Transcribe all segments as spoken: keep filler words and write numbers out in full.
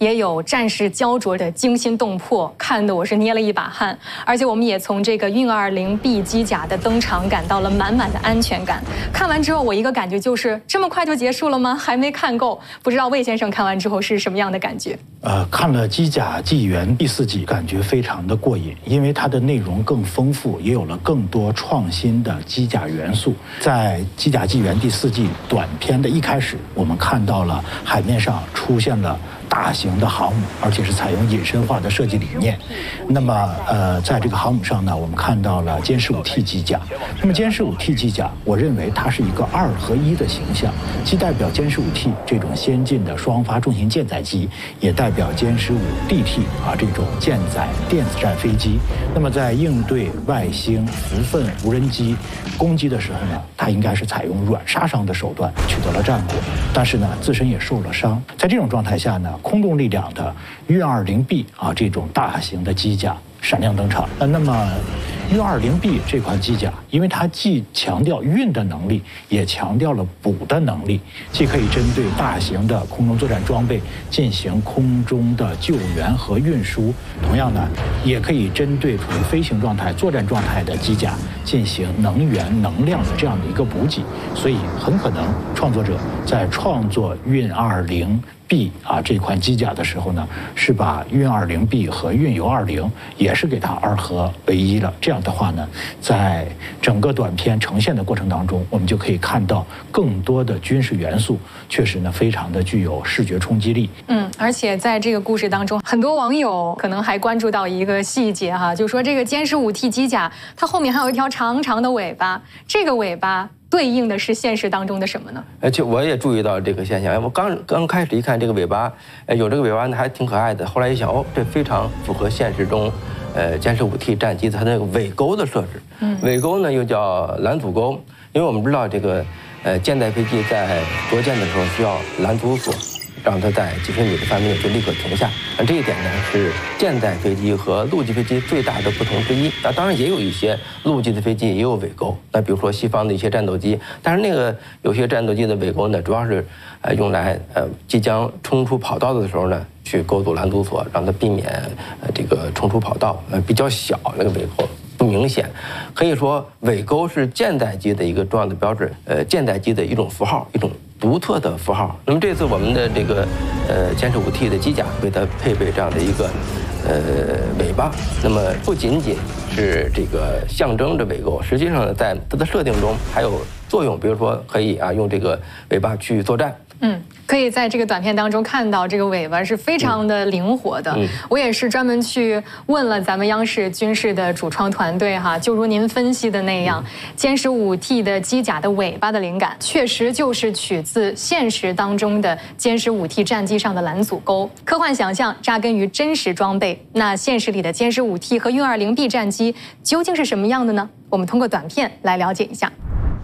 也有战事焦灼的惊心动魄，看得我是捏了一把汗。而且我们也从这个运二零 B 机甲的登场感到了满满的安全感。看完之后，我一个感觉就是这么快就结束了吗？还没看够，不知道魏先生看完之后是什么样的感觉？ 呃，看了《机甲纪元》第四季，感觉非常的过瘾，因为它的内容更丰富，也有了更多创新的机甲元素。在《机甲纪元》第四季短片的一开始，我们看到了海面上出现了大型的航母，而且是采用隐身化的设计理念。那么，呃，在这个航母上呢，我们看到了歼十五 T 机甲。那么歼十五 T 机甲，我认为它是一个二合一的形象，既代表歼十五 T 这种先进的双发重型舰载机，也代表歼十五 D T 啊这种舰载电子战飞机。那么在应对外星福分无人机攻击的时候呢，它应该是采用软杀伤的手段取得了战果，但是呢，自身也受了伤。在这种状态下呢，空动力量的运二零 B 啊这种大型的机甲闪亮登场。呃，那么运二零 B 这款机甲，因为它既强调运的能力，也强调了补的能力，既可以针对大型的空中作战装备进行空中的救援和运输，同样呢，也可以针对处于飞行状态、作战状态的机甲进行能源、能量的这样的一个补给。所以，很可能创作者在创作运二零 B 啊这款机甲的时候呢，是把运二零 B 和运油二零也是给它二合为一了。这样的话呢，在整个短片呈现的过程当中，我们就可以看到更多的军事元素，确实呢非常的具有视觉冲击力。 嗯，而且在这个故事当中，很多网友可能还关注到一个细节哈，就说这个歼十五 T 机甲它后面还有一条长长的尾巴，这个尾巴对应的是现实当中的什么呢？ 而且我也注意到这个现象。我刚刚开始一看这个尾巴，呃，有这个尾巴呢，还挺可爱的。后来一想，哦，这非常符合现实中，呃，歼十五 T 战机它那个尾钩的设置。嗯，尾钩呢又叫拦阻钩，因为我们知道这个，呃，舰载飞机在着舰的时候需要拦阻索，让它在几十米的范围内就立刻停下。那这一点呢，是舰载飞机和陆基飞机最大的不同之一。那当然也有一些陆基的飞机也有尾钩，那比如说西方的一些战斗机，但是那个有些战斗机的尾钩呢，主要是呃用来呃即将冲出跑道的时候呢，去勾堵拦阻索，让它避免呃这个冲出跑道，呃比较小那个尾钩。不明显，可以说尾钩是舰载机的一个重要的标志，呃，舰载机的一种符号，一种独特的符号。那么这次我们的这个呃歼十五 T 的机甲为它配备这样的一个呃尾巴，那么不仅仅是这个象征着尾钩，实际上呢，在它的设定中还有作用，比如说可以啊用这个尾巴去作战。 嗯，可以在这个短片当中看到这个尾巴是非常的灵活的。嗯，我也是专门去问了咱们央视军事的主创团队哈，就如您分析的那样，歼十五 T 的机甲的尾巴的灵感，确实就是取自现实当中的歼十五 T 战机上的拦阻钩。科幻想象扎根于真实装备，那现实里的歼十五 T 和运二零 B 战机究竟是什么样的呢？我们通过短片来了解一下。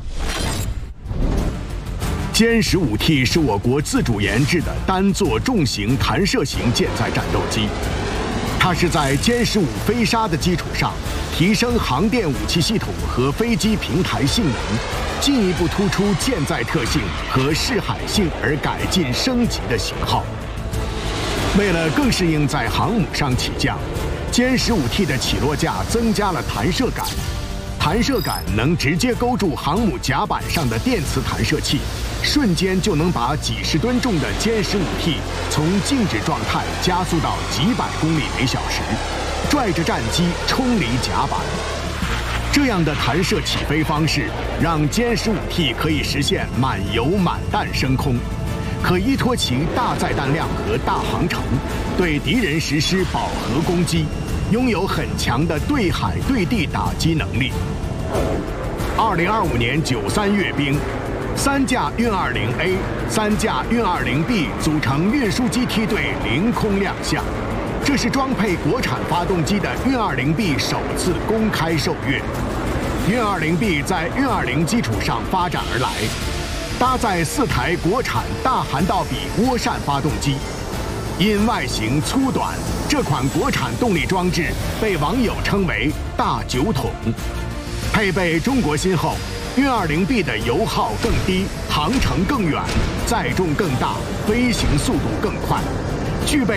歼十五 T 是我国自主研制的单座重型弹射型舰载战斗机，它是在歼十五飞鲨的基础上，提升航电武器系统和飞机平台性能，进一步突出舰载特性和视海性而改进升级的型号。为了更适应在航母上起降，歼十五 T 的起落架增加了弹射杆，弹射杆能直接勾住航母甲板上的电磁弹射器。瞬间就能把几十吨重的歼十五 T 从静止状态加速到几百公里每小时，拽着战机冲离甲板。这样的弹射起飞方式，让歼十五 T 可以实现满油满弹升空，可依托其大载弹量和大航程，对敌人实施饱和攻击，拥有很强的对海对地打击能力。二零二五年九三阅兵。三架运二零 A、三架运二零 B 组成运输机梯队凌空亮相，这是装配国产发动机的运二零 B 首次公开受阅。运二零 B 在运二零基础上发展而来，搭载四台国产大涵道比涡扇发动机。因外形粗短，这款国产动力装置被网友称为“大酒桶”。配备中国芯后，运二零 B 的油耗更低，航程更远，载重更大，飞行速度更快，具备